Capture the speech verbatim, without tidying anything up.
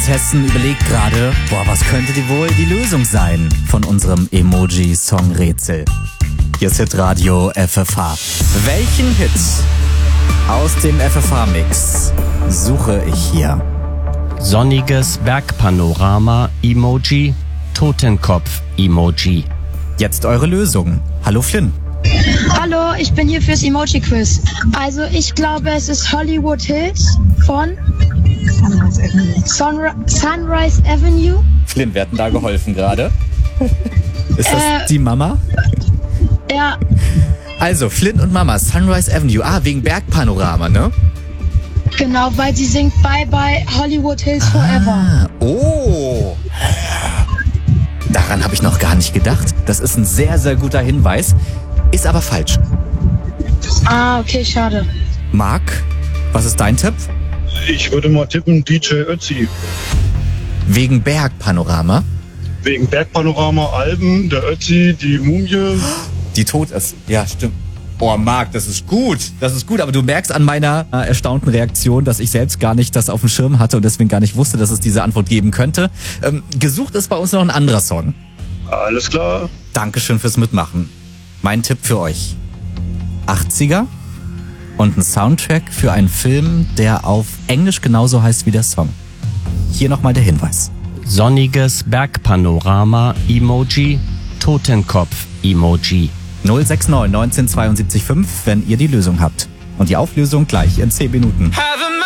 Hessen überlegt gerade, boah, was könnte die wohl die Lösung sein von unserem Emoji-Song-Rätsel. Hier ist Hitradio F F H. Welchen Hit aus dem F F H-Mix suche ich hier? Sonniges Bergpanorama-Emoji, Totenkopf-Emoji. Jetzt eure Lösung. Hallo Flynn. Hallo, ich bin hier fürs Emoji-Quiz. Also ich glaube, es ist Hollywood Hills von Sunrise Avenue. Sunri- Sunrise Avenue. Flynn, wer hat denn da geholfen gerade? Ist das Äh, die Mama? Ja, Also, Flynn und Mama, Sunrise Avenue. Ah, wegen Bergpanorama, ne? genau, weil sie singt Bye Bye Hollywood Hills Forever. Ah, oh. Daran habe ich noch gar nicht gedacht. Das ist ein sehr, sehr guter Hinweis. Ist aber falsch. Ah, okay, schade. Marc, was ist dein Tipp? Ich würde mal tippen D J Ötzi. Wegen Bergpanorama, Wegen Bergpanorama, Alben, der Ötzi, die Mumie. die tot ist. Ja, stimmt. Oh, Marc, das ist gut. Das ist gut, aber du merkst an meiner äh, erstaunten Reaktion, dass ich selbst gar nicht das auf dem Schirm hatte und deswegen gar nicht wusste, dass es diese Antwort geben könnte. Ähm, gesucht ist bei uns noch ein anderer Song. Alles klar. Dankeschön fürs Mitmachen. Mein Tipp für euch. achtziger und ein Soundtrack für einen Film, der auf Englisch genauso heißt wie der Song. Hier nochmal der Hinweis. Sonniges Bergpanorama-Emoji, Totenkopf-Emoji. null sechs neun neunzehn zweiundsiebzig fünf, wenn ihr die Lösung habt. Und die Auflösung gleich in zehn Minuten. Have a